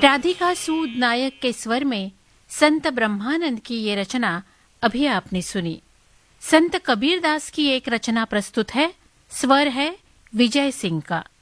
राधिका सूद नायक के स्वर में संत ब्रह्मानंद की ये रचना अभी आपने सुनी। संत कबीरदास की एक रचना प्रस्तुत है, स्वर है विजय सिंह का।